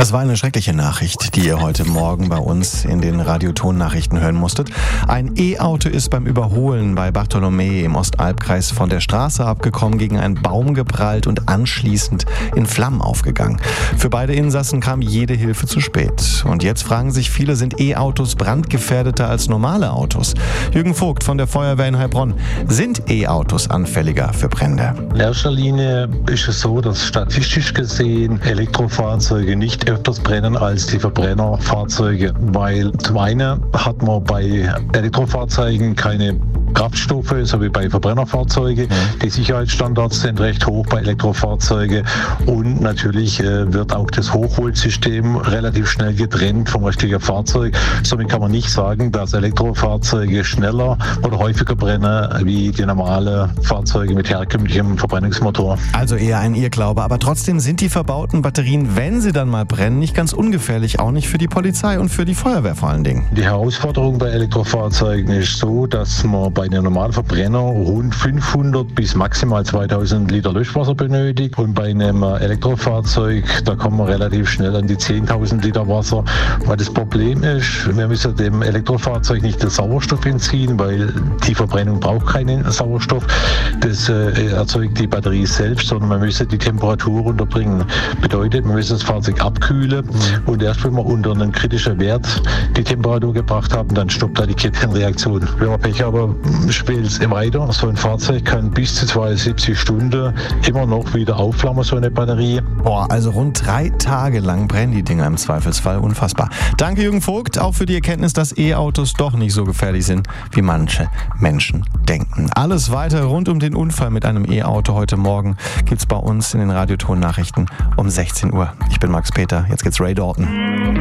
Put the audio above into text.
Das war eine schreckliche Nachricht, die ihr heute Morgen bei uns in den Radioton-Nachrichten hören musstet. Ein E-Auto ist beim Überholen bei Bartholomä im Ostalbkreis von der Straße abgekommen, gegen einen Baum geprallt und anschließend in Flammen aufgegangen. Für beide Insassen kam jede Hilfe zu spät. Und jetzt fragen sich viele, sind E-Autos brandgefährdeter als normale Autos? Jürgen Vogt von der Feuerwehr in Heilbronn. Sind E-Autos anfälliger für Brände? In erster Linie ist es so, dass statistisch gesehen Elektrofahrzeuge nicht öfters brennen als die Verbrennerfahrzeuge, weil zum einen hat man bei Elektrofahrzeugen keine Kraftstoffe, so wie bei Verbrennerfahrzeugen. Die Sicherheitsstandards sind recht hoch bei Elektrofahrzeugen und natürlich wird auch das Hochvoltsystem relativ schnell getrennt vom restlichen Fahrzeug. Somit kann man nicht sagen, dass Elektrofahrzeuge schneller oder häufiger brennen wie die normalen Fahrzeuge mit herkömmlichem Verbrennungsmotor. Also eher ein Irrglaube, aber trotzdem sind die verbauten Batterien, wenn sie dann mal brennen, nicht ganz ungefährlich, auch nicht für die Polizei und für die Feuerwehr vor allen Dingen. Die Herausforderung bei Elektrofahrzeugen ist so, dass man bei einem normalen Verbrenner rund 500 bis maximal 2000 Liter Löschwasser benötigt und bei einem Elektrofahrzeug, da kommen wir relativ schnell an die 10.000 Liter Wasser. Weil das Problem ist, wir müssen dem Elektrofahrzeug nicht den Sauerstoff entziehen, weil die Verbrennung braucht keinen Sauerstoff. Das erzeugt die Batterie selbst, sondern man müsste die Temperatur runterbringen. Bedeutet, man müsste das Fahrzeug abkühlen und erst wenn wir unter einen kritischen Wert die Temperatur gebracht haben, dann stoppt da die Kettenreaktion. Wenn wir Pech haben, schwelt es weiter. So ein Fahrzeug kann bis zu 72 Stunden immer noch wieder aufflammen, so eine Batterie. Boah, also rund 3 Tage lang brennen die Dinger im Zweifelsfall. Unfassbar. Danke Jürgen Vogt, auch für die Erkenntnis, dass E-Autos doch nicht so gefährlich sind, wie manche Menschen denken. Alles weitere rund um den Unfall mit einem E-Auto heute Morgen gibt's bei uns in den Radioton-Nachrichten um 16 Uhr. Ich bin Max Peter, jetzt geht's Ray Dalton.